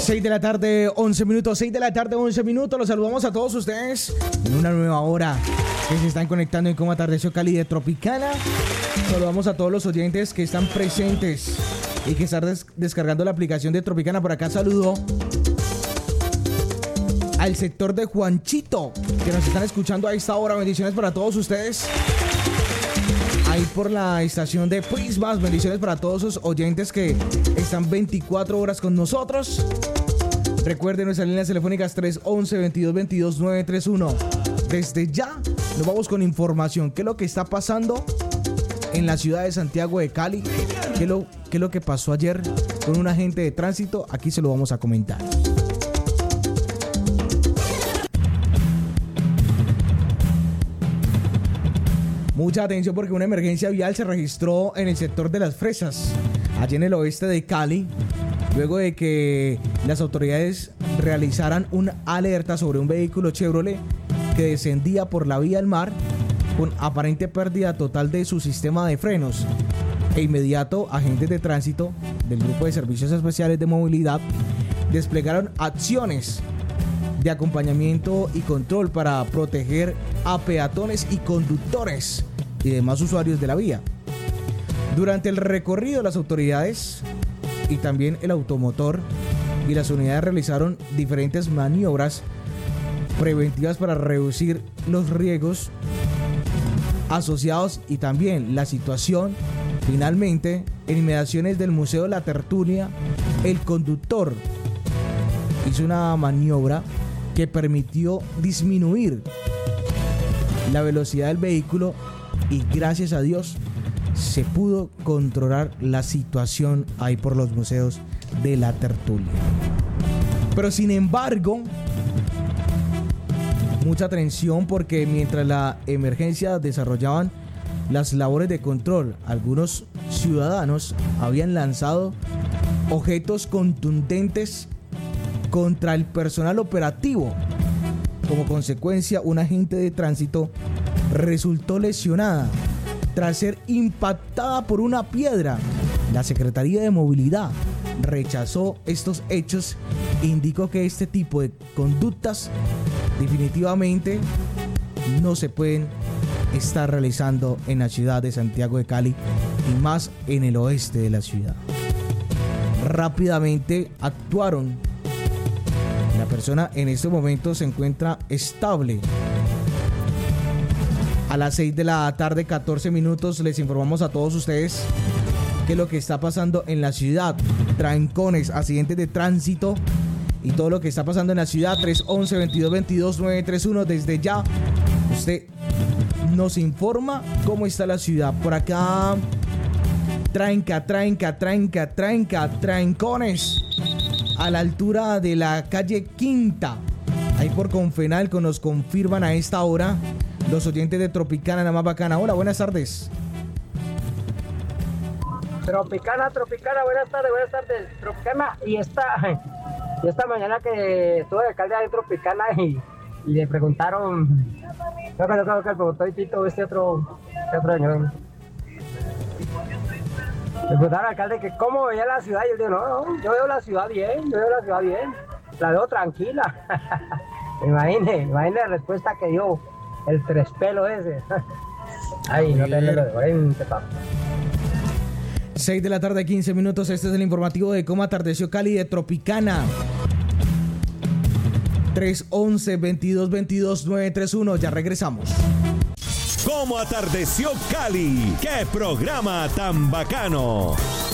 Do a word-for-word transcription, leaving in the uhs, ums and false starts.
seis de la tarde, once minutos, seis de la tarde, once minutos. Los saludamos a todos ustedes en una nueva hora que se están conectando en Cómo Atardeció Cali de Tropicana. Saludamos a todos los oyentes que están presentes y que están des- descargando la aplicación de Tropicana. Por acá saludo al sector de Juanchito, que nos están escuchando a esta hora. Bendiciones para todos ustedes. Ahí por la estación de Prismas, bendiciones para todos esos oyentes que están veinticuatro horas con nosotros. Recuerden nuestras líneas telefónicas tres once, veintidós veintidós, nueve tres uno. Desde ya nos vamos con información. ¿Qué es lo que está pasando en la ciudad de Santiago de Cali? ¿Qué es lo, qué es lo que pasó ayer con un agente de tránsito? Aquí se lo vamos a comentar. Mucha atención porque una emergencia vial se registró en el sector de Las Fresas, allí en el oeste de Cali, luego de que las autoridades realizaran una alerta sobre un vehículo Chevrolet que descendía por la vía al mar con aparente pérdida total de su sistema de frenos. E inmediato, agentes de tránsito del Grupo de Servicios Especiales de Movilidad desplegaron acciones de acompañamiento y control para proteger a peatones y conductores y demás usuarios de la vía. Durante el recorrido, las autoridades y también el automotor y las unidades realizaron diferentes maniobras preventivas para reducir los riesgos asociados y también la situación. Finalmente, en inmediaciones del Museo La Tertulia, el conductor hizo una maniobra que permitió disminuir la velocidad del vehículo y gracias a Dios se pudo controlar la situación ahí por los museos de La Tertulia. Pero sin embargo, mucha atención porque mientras la emergencia desarrollaban las labores de control, algunos ciudadanos habían lanzado objetos contundentes contra el personal operativo. Como consecuencia, un agente de tránsito resultó lesionada tras ser impactada por una piedra. La Secretaría de Movilidad rechazó estos hechos e indicó que este tipo de conductas definitivamente no se pueden estar realizando en la ciudad de Santiago de Cali y más en el oeste de la ciudad. Rápidamente actuaron. La persona en este momento se encuentra estable. A las seis de la tarde, catorce minutos, les informamos a todos ustedes qué es lo que está pasando en la ciudad. Trancones, accidentes de tránsito y todo lo que está pasando en la ciudad. tres once, veintidós veintidós, nueve tres uno. Desde ya, usted nos informa cómo está la ciudad. Por acá, tranca, tranca, tranca, tranca, trancones a la altura de la calle Quinta, ahí por Confenalco. Nos confirman a esta hora los oyentes de Tropicana, la más bacana. Hola, buenas tardes. Tropicana, Tropicana, buenas tardes, buenas tardes. Tropicana, y esta, y esta mañana que estuve de alcalde de Tropicana y, y le preguntaron, creo que, creo que le preguntó y Tito, este otro, este otro señor. Le preguntaron al alcalde que cómo veía la ciudad y él dijo, no, no, yo veo la ciudad bien, yo veo la ciudad bien, la veo tranquila. Imagine, imagine la respuesta que dio el tres pelo ese. Ay, no te lo dejo, seis de la tarde, quince minutos. Este es el informativo de Cómo Atardeció Cali de Tropicana. tres once, veintidós veintidós, nueve tres uno. Ya regresamos. Cómo Atardeció Cali. ¡Qué programa tan bacano!